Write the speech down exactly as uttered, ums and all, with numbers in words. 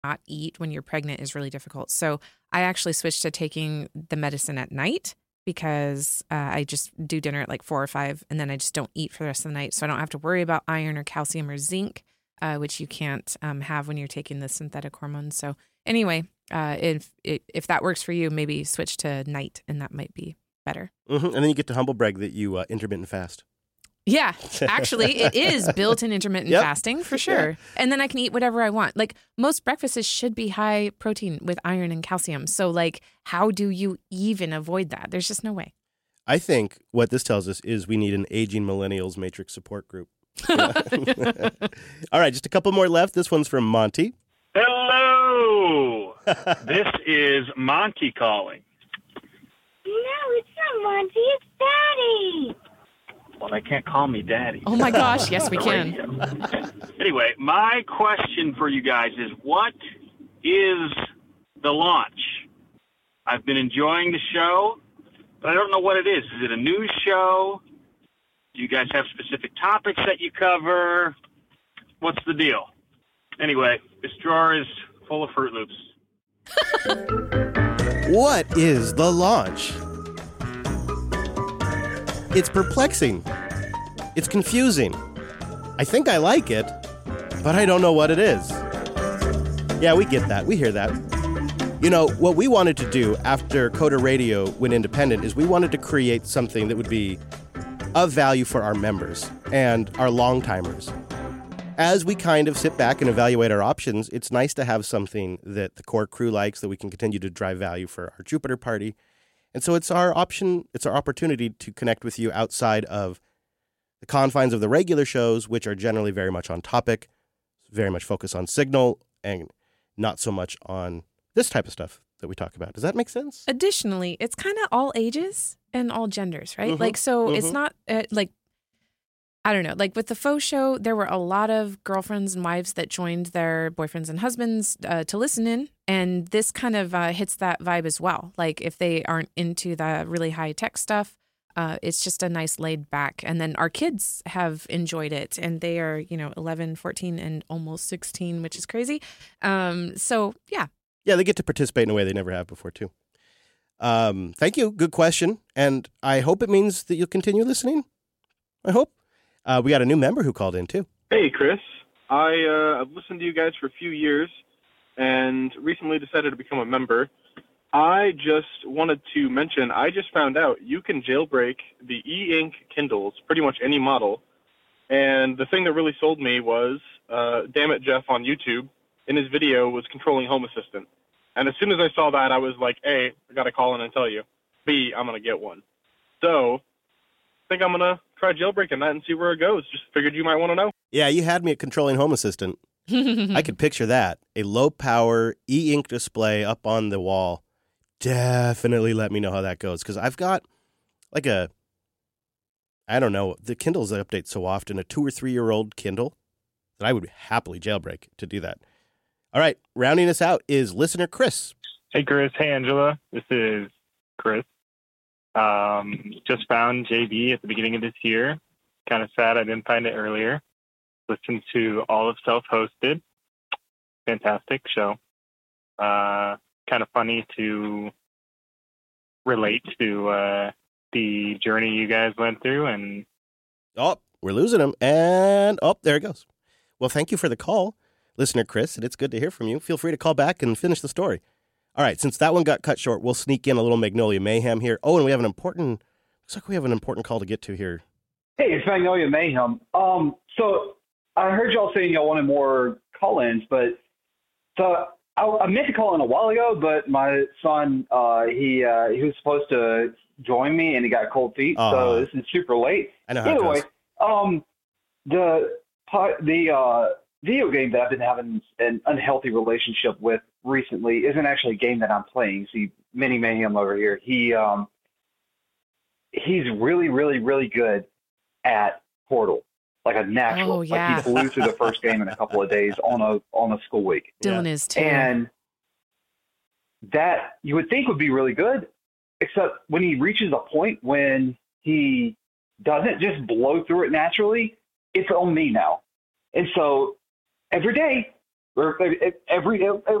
not eat when you're pregnant is really difficult. So I actually switched to taking the medicine at night because uh, I just do dinner at like four or five, and then I just don't eat for the rest of the night. So I don't have to worry about iron or calcium or zinc, uh, which you can't um, have when you're taking the synthetic hormones. So anyway, uh, if if that works for you, maybe switch to night, and that might be better. Mm-hmm. And then you get to humble brag that you uh, intermittent fast. Yeah, actually, it is built-in intermittent Yep. fasting for sure. Yeah. And then I can eat whatever I want. Like most breakfasts should be high protein with iron and calcium. So like, how do you even avoid that? There's just no way. I think what this tells us is we need an aging millennials matrix support group. Yeah. All right, just a couple more left. This one's from Monty. Hello. This is Monty calling. No, it's not Monty. It's Daddy. Well, they can't call me Daddy. Oh my gosh, yes we can. Anyway, my question for you guys is, what is the launch? I've been enjoying the show, but I don't know what it is. Is it a news show? Do you guys have specific topics that you cover? What's the deal? Anyway, this drawer is full of Fruit Loops. What is the launch? It's perplexing. It's confusing. I think I like it, but I don't know what it is. Yeah, we get that. We hear that. You know, what we wanted to do after Coder Radio went independent is we wanted to create something that would be of value for our members and our long-timers. As we kind of sit back and evaluate our options, it's nice to have something that the core crew likes, that we can continue to drive value for our Jupiter party. And so it's our option, it's our opportunity to connect with you outside of the confines of the regular shows, which are generally very much on topic, very much focused on signal, and not so much on this type of stuff that we talk about. Does that make sense? Additionally, it's kind of all ages and all genders, right? Mm-hmm. Like, so Mm-hmm. it's not uh, like, I don't know, like with the faux show, there were a lot of girlfriends and wives that joined their boyfriends and husbands uh, to listen in. And this kind of uh, hits that vibe as well. Like if they aren't into the really high tech stuff, uh, it's just a nice laid back. And then our kids have enjoyed it, and they are, you know, eleven, fourteen, and almost sixteen, which is crazy. Um, so yeah. Yeah, they get to participate in a way they never have before, too. Um, thank you. Good question. And I hope it means that you'll continue listening. I hope. Uh, we got a new member who called in, too. Hey, Chris. I, uh, I've listened to you guys for a few years and recently decided to become a member. I just wanted to mention, I just found out you can jailbreak the e-ink Kindles, pretty much any model. And the thing that really sold me was, uh, Damn It Jeff on YouTube, in his video, was controlling Home Assistant. And as soon as I saw that, I was like, A, I got to call in and tell you. B, I'm going to get one. So I think I'm going to try jailbreaking that and see where it goes. Just figured you might want to know. Yeah, you had me at controlling Home Assistant. I could picture that. A low-power e-ink display up on the wall. Definitely let me know how that goes, because I've got like a, I don't know, the Kindles that update so often, a two- or three-year-old Kindle, that I would happily jailbreak to do that. All right, rounding us out is listener Chris. Hey, Chris. Hey, Angela. This is Chris. Um, just found J B at the beginning of this year. Kind of sad I didn't find it earlier. Listened to all of Self-Hosted. Fantastic show. Uh, kind of funny to relate to uh, the journey you guys went through. And Oh, we're losing him. And, oh, there it goes. Well, thank you for the call, listener Chris, and it's good to hear from you. Feel free to call back and finish the story. All right, since that one got cut short, we'll sneak in a little Magnolia Mayhem here. Oh, and we have an important, looks like we have an important call to get to here. Hey, it's Magnolia Mayhem. Um, so I heard y'all saying y'all wanted more call-ins, but so I, I meant to call in a while ago, but my son, uh, he uh, he was supposed to join me, and he got cold feet, Uh, so this is super late. I know how Either it way, goes. um, the the uh, video game that I've been having an unhealthy relationship with recently isn't actually a game that I'm playing. See, Mini Mayhem over here, he um, he's really, really, really good at Portal, like a natural. Oh, yeah. Like he blew through the first game in a couple of days on a on a school week. Dylan is too. And that you would think would be really good, except when he reaches a point when he doesn't just blow through it naturally, it's on me now. And so every day Or every every